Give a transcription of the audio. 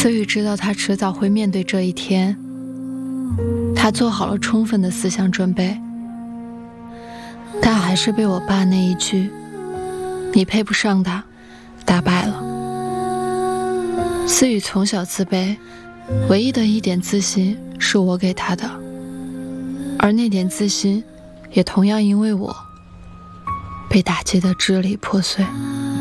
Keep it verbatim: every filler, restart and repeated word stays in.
思雨知道他迟早会面对这一天，他做好了充分的思想准备，但还是被我爸那一句“你配不上他”打败了。思雨从小自卑，唯一的一点自信是我给他的，而那点自信也同样因为我被打击得支离破碎。